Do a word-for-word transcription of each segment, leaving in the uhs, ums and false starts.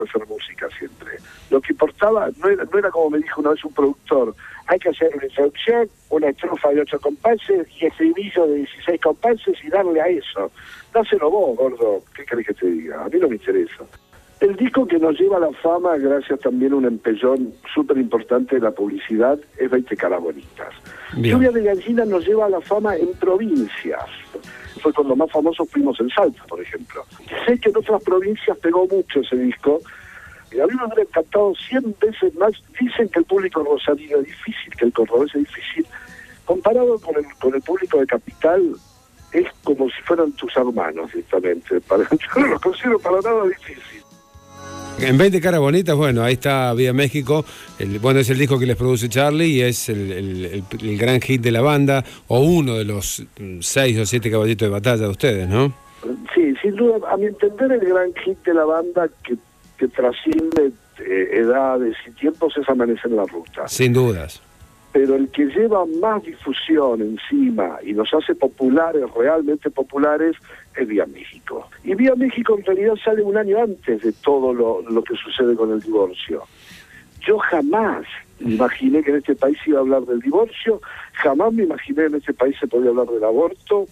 hacer música siempre. Lo que importaba no era, no era como me dijo una vez un productor, hay que hacer una introducción, una estrofa de ocho compases y estribillo de dieciséis compases y darle a eso. Dáselo vos, gordo, ¿qué querés que te diga? A mí no me interesa. El disco que nos lleva a la fama, gracias también a un empellón súper importante de la publicidad, es veinte caras bonitas. Lluvia de Gallina nos lleva a la fama en provincias. Fue cuando más famosos fuimos en Salta, por ejemplo. Sé que en otras provincias pegó mucho ese disco, y a mí me hubiera encantado cien veces más. Dicen que el público rosarino es difícil, que el cordobés es difícil. Comparado con el, con el público de Capital, es como si fueran tus hermanos, directamente. Para, yo no los considero para nada difícil. En veinte caras bonitas, bueno, ahí está Vía México, el, bueno, es el disco que les produce Charlie y es el, el, el, el gran hit de la banda, o uno de los seis o siete caballitos de batalla de ustedes, ¿no? Sí, sin duda, a mi entender, el gran hit de la banda que, que trasciende eh, edades y tiempos es Amanecer en la Ruta. Sin dudas. Pero el que lleva más difusión encima y nos hace populares, realmente populares, es Vía México. Y Vía México en realidad sale un año antes de todo lo, lo que sucede con el divorcio. Yo jamás imaginé que en este país se iba a hablar del divorcio, jamás me imaginé que en este país se podía hablar del aborto,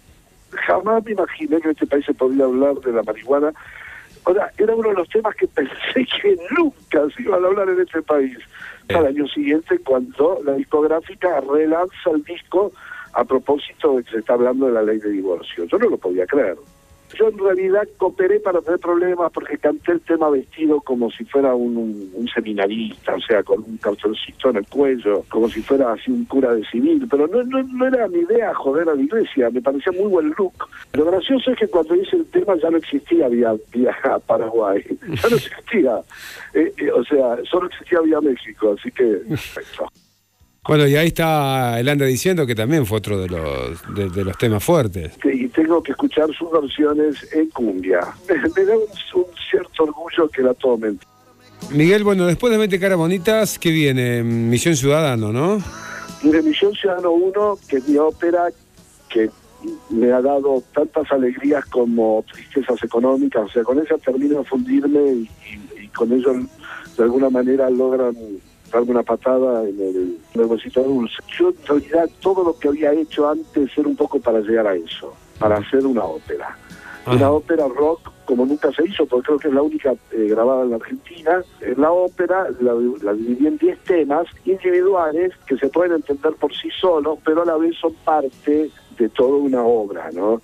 jamás me imaginé que en este país se podía hablar de la marihuana. O sea, era uno de los temas que pensé que nunca se iban a hablar en este país. Al año siguiente, cuando la discográfica relanza el disco a propósito de que se está hablando de la ley de divorcio. Yo no lo podía creer. Yo en realidad cooperé para tener problemas porque canté el tema vestido como si fuera un, un, un seminarista, o sea, con un cartoncito en el cuello, como si fuera así un cura de civil, pero no, no, no era mi idea joder a la iglesia, me parecía muy buen look. Lo gracioso es que cuando hice el tema ya no existía Vía, vía Paraguay, ya no existía, eh, eh, o sea, solo existía Vía México, así que... Perfecto. Bueno, y ahí está, él anda diciendo que también fue otro de los de, de los temas fuertes. Sí, y tengo que escuchar sus versiones en cumbia. Me, me da un, un cierto orgullo que la tomen. Miguel, bueno, después de veinte caras bonitas, ¿qué viene? Misión Ciudadano, ¿no? Tiene Misión Ciudadano uno, que es mi ópera, que me ha dado tantas alegrías como tristezas económicas. O sea, con ella termino de fundirme y, y, y con ello, de alguna manera, logran darme una patada en el huesito dulce. Yo en realidad todo lo que había hecho antes era un poco para llegar a eso, para hacer una ópera. Ah. Una ópera rock como nunca se hizo, porque creo que es la única eh, grabada en la Argentina. En la ópera la, la dividí en diez temas individuales que se pueden entender por sí solos, pero a la vez son parte de toda una obra, ¿no?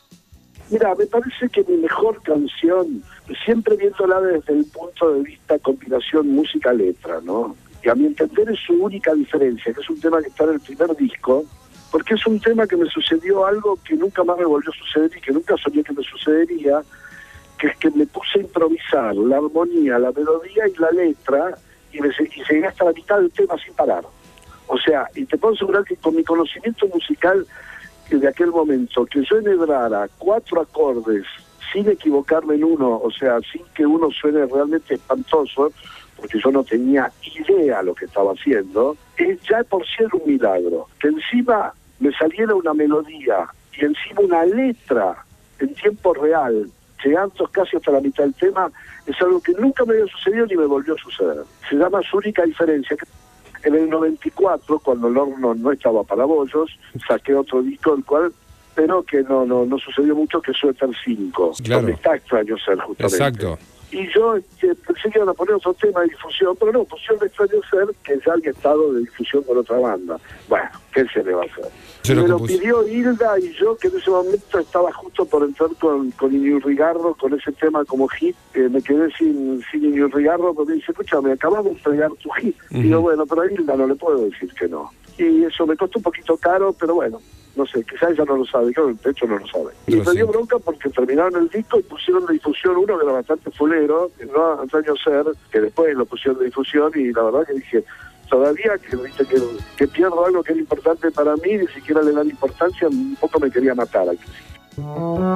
Mira, me parece que mi mejor canción, siempre viéndola desde el punto de vista combinación música-letra, ¿no? Y a mi entender es su única diferencia, que es un tema que está en el primer disco, porque es un tema que me sucedió algo que nunca más me volvió a suceder y que nunca soñé que me sucedería, que es que me puse a improvisar la armonía, la melodía y la letra, y, me, y llegué hasta la mitad del tema sin parar. O sea, y te puedo asegurar que con mi conocimiento musical que de aquel momento, que yo enhebrara cuatro acordes sin equivocarme en uno, o sea, sin que uno suene realmente espantoso, porque yo no tenía idea lo que estaba haciendo, es ya por ser un milagro. Que encima me saliera una melodía y encima una letra en tiempo real, llegando casi hasta la mitad del tema, es algo que nunca me había sucedido ni me volvió a suceder. Se llama Su Única Diferencia. En el noventa y cuatro, cuando el horno no estaba para bollos, saqué otro disco, el cual, pero que no no no sucedió mucho, que Suéter cinco, claro. Donde está Extraño Ser, justamente. Exacto. Y yo este, pensé que iban a poner otro tema de difusión, pero no, pusieron Extraño Ser, que ya había estado de difusión con otra banda. Bueno, ¿qué se le va a hacer? Se lo me lo compuse. pidió Hilda y yo, que en ese momento estaba justo por entrar con, con Iñurrigarro, con ese tema como hit, eh, me quedé sin, sin Iñurrigarro, porque me dice, escúchame, acabamos de entregar tu hit. Uh-huh. Digo, bueno, pero a Hilda no le puedo decir que no. Y eso me costó un poquito caro, pero bueno, no sé, quizás ella no lo sabe, yo de hecho no lo sabe. Y me dio bronca porque terminaron el disco y pusieron de difusión uno que era bastante fulero, no Extraño Ser, que después lo pusieron de difusión y la verdad que dije, todavía que, ¿viste? que que pierdo algo que era importante para mí, ni siquiera le dan importancia, un poco me quería matar al principio.